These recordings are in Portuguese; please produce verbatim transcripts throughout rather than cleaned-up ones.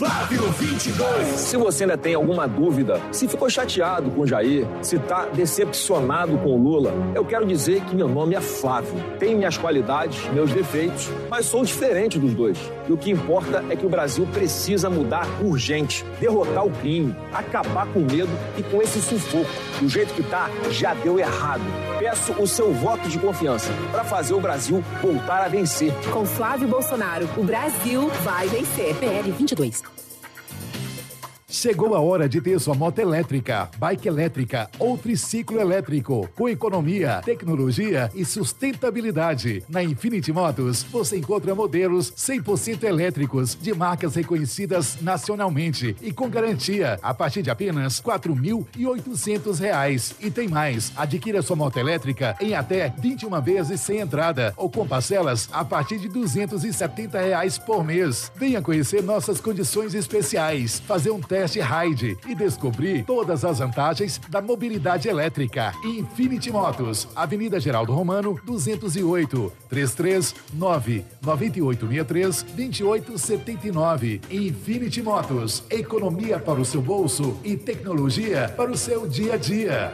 Flávio vinte e dois. Se você ainda tem alguma dúvida, se ficou chateado com o Jair, se está decepcionado com o Lula, eu quero dizer que meu nome é Flávio. Tenho minhas qualidades, meus defeitos, mas sou diferente dos dois. E o que importa é que o Brasil precisa mudar urgente, derrotar o crime, acabar com o medo e com esse sufoco. Do jeito que tá, já deu errado. Peço o seu voto de confiança para fazer o Brasil voltar a vencer. Com Flávio Bolsonaro, o Brasil vai vencer. P L vinte e dois. Chegou a hora de ter sua moto elétrica, bike elétrica ou triciclo elétrico, com economia, tecnologia e sustentabilidade. Na Infinity Motos, você encontra modelos cem por cento elétricos de marcas reconhecidas nacionalmente e com garantia a partir de apenas quatro mil e oitocentos reais. E tem mais, adquira sua moto elétrica em até vinte e uma vezes sem entrada ou com parcelas a partir de duzentos e setenta reais por mês. Venha conhecer nossas condições especiais, fazer um teste Test Ride e descobrir todas as vantagens da mobilidade elétrica. Infinity Motos, Avenida Geraldo Romano, duzentos e oito, três três nove, nove oito seis três, dois oito sete nove. Infinity Motos, economia para o seu bolso e tecnologia para o seu dia a dia.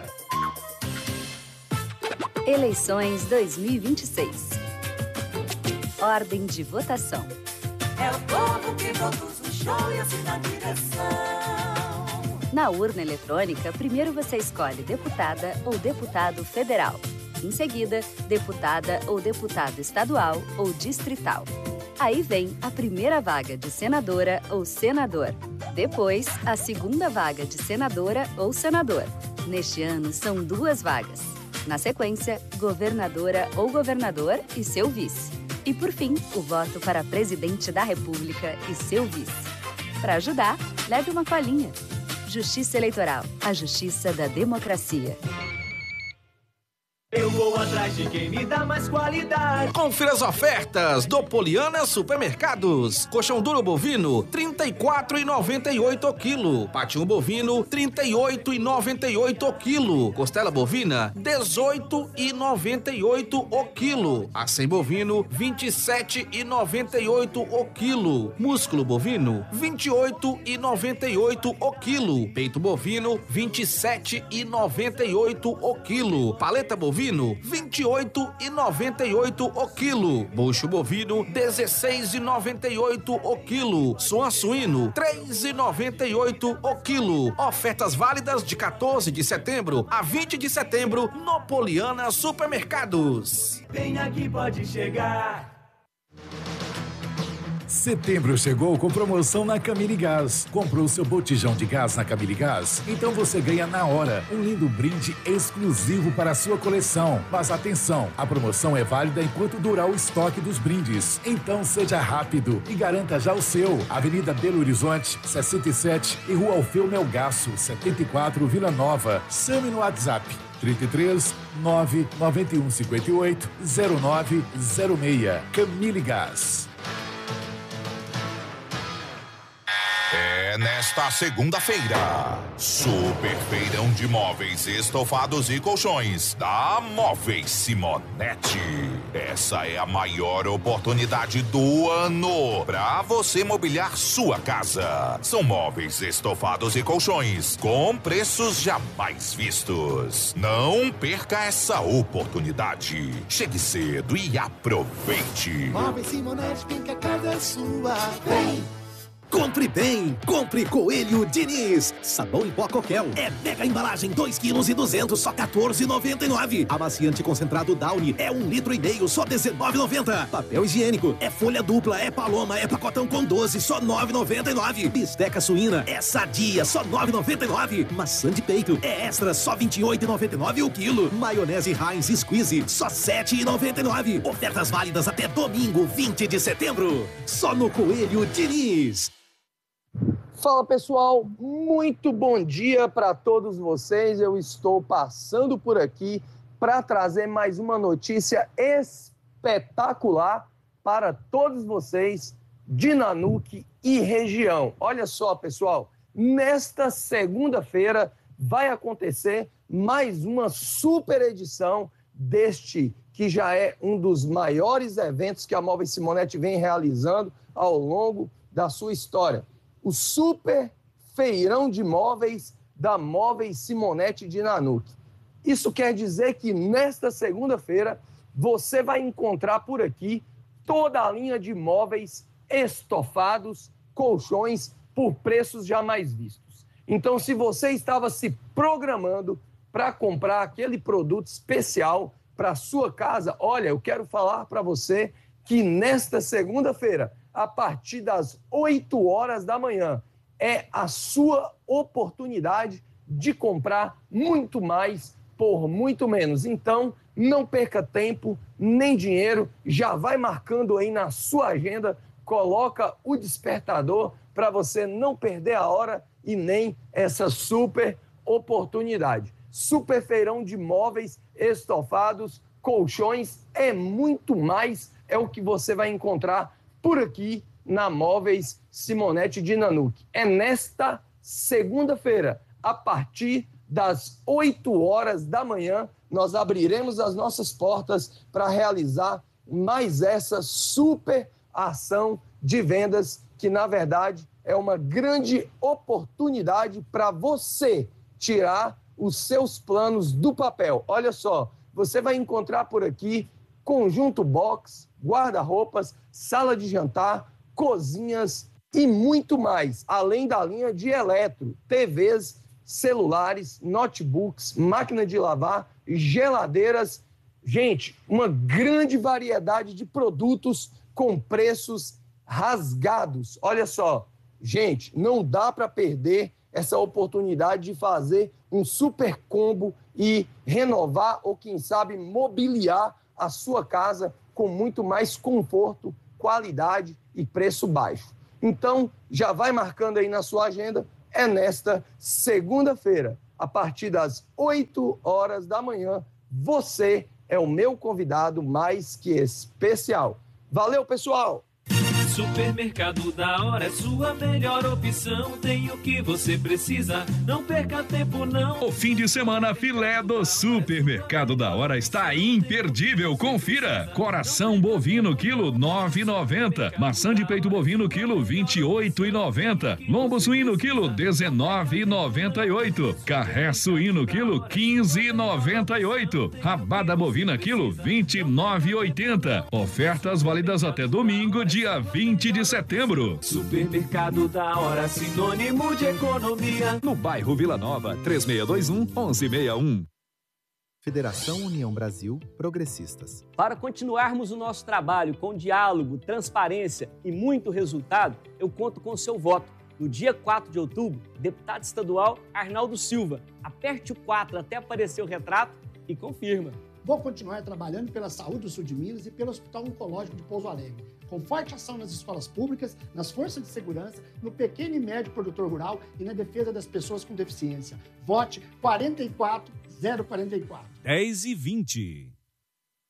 Eleições dois mil e vinte e seis. Ordem de votação. É o povo que produz o show e assim na direção. Na urna eletrônica, primeiro você escolhe deputada ou deputado federal. Em seguida, deputada ou deputado estadual ou distrital. Aí vem a primeira vaga de senadora ou senador. Depois, a segunda vaga de senadora ou senador. Neste ano, são duas vagas. Na sequência, governadora ou governador e seu vice. E, por fim, o voto para presidente da República e seu vice. Para ajudar, leve uma colinha. Justiça Eleitoral, a justiça da democracia. Eu vou atrás de quem me dá mais qualidade. Confira as ofertas do Poliana Supermercados. Colchão duro bovino, trinta e quatro reais e noventa e oito centavos o quilo. Patinho bovino, trinta e oito reais e noventa e oito centavos o quilo. Costela bovina, dezoito reais e noventa e oito centavos o quilo. Acém bovino, vinte e sete reais e noventa e oito centavos o quilo. Músculo bovino, vinte e oito reais e noventa e oito centavos o quilo. Peito bovino, vinte e sete reais e noventa e oito centavos o quilo. Paleta bovina, vinte e oito reais e noventa e oito centavos o quilo. Bucho bovino, dezesseis reais e noventa e oito centavos o quilo. Suan suíno, três reais e noventa e oito centavos o quilo. Ofertas válidas de quatorze de setembro a vinte de setembro no Poliana Supermercados. Vem aqui, pode chegar. Setembro chegou com promoção na Camille Gás. Comprou seu botijão de gás na Camille Gás? Então você ganha na hora um lindo brinde exclusivo para a sua coleção. Mas atenção, a promoção é válida enquanto durar o estoque dos brindes. Então seja rápido e garanta já o seu. Avenida Belo Horizonte, sessenta e sete e Rua Alfeu Melgaço, setenta e quatro, Vila Nova. Chame no WhatsApp trinta e três, nove nove um cinco oito, zero nove zero seis. Camille Gás. É nesta segunda-feira, super feirão de móveis, estofados e colchões da Móveis Simonetti. Essa é a maior oportunidade do ano para você mobiliar sua casa. São móveis, estofados e colchões com preços jamais vistos. Não perca essa oportunidade. Chegue cedo e aproveite. Móveis Simonetti, vem que a casa é sua. Vem! Compre bem, compre Coelho Diniz. Sabão em pó Coquel. É mega embalagem, dois quilos e duzentos, só quatorze reais e noventa e nove. Amaciante concentrado Downy é um litro e meio, só dezenove reais e noventa centavos. Papel higiênico é folha dupla, é paloma, é pacotão com doze, só nove reais e noventa e nove centavos. Bisteca suína é sadia, só nove reais e noventa e nove centavos. Maçã de peito é extra, só vinte e oito reais e noventa e nove centavos o quilo. Maionese Heinz Squeeze, só sete reais e noventa e nove centavos. Ofertas válidas até domingo, vinte de setembro. Só no Coelho Diniz. Fala pessoal, muito bom dia para todos vocês. Eu estou passando por aqui para trazer mais uma notícia espetacular para todos vocês de Nanuque e região. Olha só pessoal, nesta segunda-feira vai acontecer mais uma super edição deste que já é um dos maiores eventos que a Móveis Simonetti vem realizando ao longo da sua história. o super feirão de móveis da Móveis Simonetti de Nanuque. Isso quer dizer que nesta segunda-feira você vai encontrar por aqui toda a linha de móveis estofados, colchões, por preços jamais vistos. Então, se você estava se programando para comprar aquele produto especial para a sua casa, olha, eu quero falar para você que nesta segunda-feira, a partir das oito horas da manhã, é a sua oportunidade de comprar muito mais por muito menos. Então, não perca tempo nem dinheiro, já vai marcando aí na sua agenda, coloca o despertador para você não perder a hora e nem essa super oportunidade. Super feirão de móveis estofados, colchões, é muito mais, é o que você vai encontrar por aqui na Móveis Simonetti de Nanuque. É nesta segunda-feira, a partir das oito horas da manhã, nós abriremos as nossas portas para realizar mais essa super ação de vendas que, na verdade, é uma grande oportunidade para você tirar os seus planos do papel. Olha só, você vai encontrar por aqui conjunto box, guarda-roupas, sala de jantar, cozinhas e muito mais, além da linha de eletro, T Vs, celulares, notebooks, máquina de lavar, geladeiras. Gente, uma grande variedade de produtos com preços rasgados. Olha só, gente, não dá para perder essa oportunidade de fazer um super combo e renovar ou, quem sabe, mobiliar a sua casa com muito mais conforto, qualidade e preço baixo. Então, já vai marcando aí na sua agenda, é nesta segunda-feira, a partir das oito horas da manhã, você é o meu convidado mais que especial. Valeu, pessoal! Supermercado da Hora é sua melhor opção. Tem o que você precisa, não perca tempo não. O fim de semana filé do Supermercado da Hora está imperdível. Confira. Coração bovino quilo nove reais e noventa centavos. Maçã de peito bovino quilo vinte e oito reais e noventa centavos. Lombo suíno quilo dezenove reais e noventa e oito centavos. Carré suíno quilo quinze reais e noventa e oito centavos. Rabada bovina quilo vinte e nove reais e oitenta centavos. Ofertas válidas até domingo, dia vinte de setembro. Supermercado da Hora, sinônimo de economia. No bairro Vila Nova, três seis dois um, um um seis um. Federação União Brasil Progressistas. Para continuarmos o nosso trabalho com diálogo, transparência e muito resultado, eu conto com o seu voto. No dia quatro de outubro, deputado estadual Arnaldo Silva. Aperte o quatro até aparecer o retrato e confirma. Vou continuar trabalhando pela saúde do sul de Minas e pelo Hospital Oncológico de Pouso Alegre, com forte ação nas escolas públicas, nas forças de segurança, no pequeno e médio produtor rural e na defesa das pessoas com deficiência. Vote quatro quatro zero quatro quatro. dez e vinte.